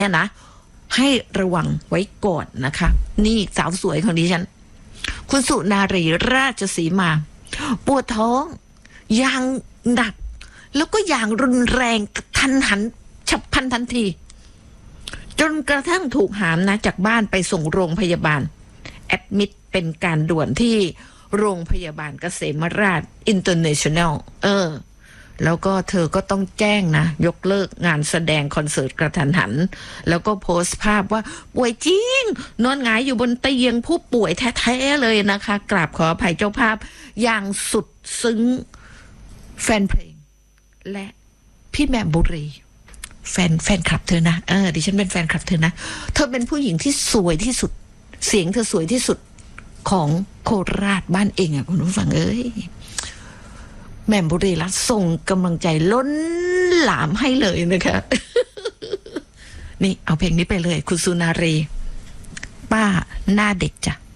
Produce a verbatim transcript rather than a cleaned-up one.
เนี่ยนะให้ระวังไว้ก่อนนะคะนี่สาวสวยของดิฉันคุณสุนารีราชสีมาปวดท้องอย่างหนักแล้วก็อย่างรุนแรงทันหันฉับพลันทันทีจนกระทั่งถูกหามนะจากบ้านไปส่งโรงพยาบาลแอดมิดเป็นการด่วนที่โรงพยาบาลเกษมราชอินเตอร์เนชั่นแนลเออแล้วก็เธอก็ต้องแจ้งนะยกเลิกงานแสดงคอนเสิร์ตกระทันหันแล้วก็โพสต์ภาพว่าป่วยจริงนอนหงายอยู่บนเตียงผู้ป่วยแท้ๆเลยนะคะกราบขออภัยเจ้าภาพอย่างสุดซึ้งแฟนเพลงและพี่แหม่มบุรีแฟนแฟนคลับเธอนะเออดิฉันเป็นแฟนคลับเธอนะเธอเป็นผู้หญิงที่สวยที่สุดเสียงเธอสวยที่สุดของโคราชบ้านเองอ่ะคุณผู้ฟังเอ้ยแหม่มบุรีรัตน์ส่งกำลังใจล้นหลามให้เลยนะคะ นี่เอาเพลงนี้ไปเลยคุณสุนารีป้าหน้าเด็กจ้ะ